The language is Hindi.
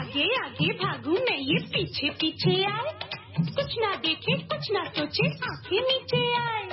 आगे आगे भागूं मैं ये पीछे पीछे आए, कुछ ना देखे कुछ ना सोचे आंखें नीचे आए।